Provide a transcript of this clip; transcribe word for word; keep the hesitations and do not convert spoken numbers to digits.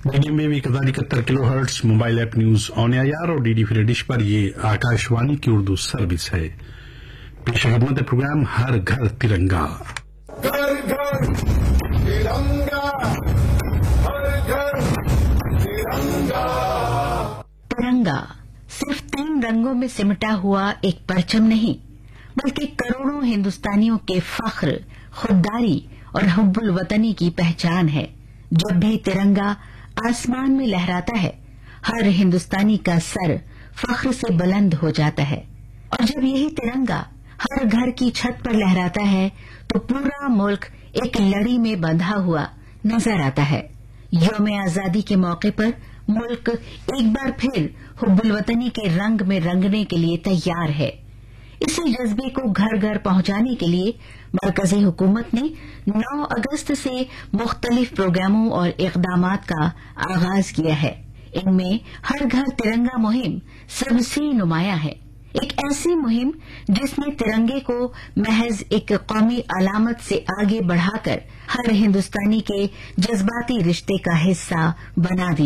Medium wave एक हजार इकहत्तर kilo hertz mobile app news on air और डीडी फ्री डिश पर ये आकाशवाणी की उर्दू सर्विस है। पेश खिदमत है प्रोग्राम हर घर तिरंगा। घर घर तिरंगा, हर घर तिरंगा। तिरंगा सिर्फ तीन रंगों में सिमटा हुआ एक परचम नहीं, बल्कि करोड़ों हिंदुस्तानियों के फख्र, खुददारी और हुब्बुल वतनी की पहचान है। जब भी तिरंगा आसमान में लहराता है, हर हिंदुस्तानी का सर फख्र से बुलंद हो जाता है। और जब यही तिरंगा हर घर की छत पर लहराता है, तो पूरा मुल्क एक लड़ी में बंधा हुआ नजर आता है। यौम आजादी के मौके पर मुल्क एक बार फिर हुब्बुल वतनी के रंग में रंगने के लिए तैयार है। इसी जज्बे को घर घर पहुंचाने के लिए मरकजी हुकूमत ने नौ अगस्त से मुख्तलिफ प्रोग्रामों और इकदामात का आगाज किया है। इनमें हर घर तिरंगा मुहिम सबसे नुमाया है। एक ऐसी मुहिम जिसने तिरंगे को महज एक कौमी अलामत से आगे बढ़ाकर हर हिंदुस्तानी के जज्बाती रिश्ते का हिस्सा बना दिया।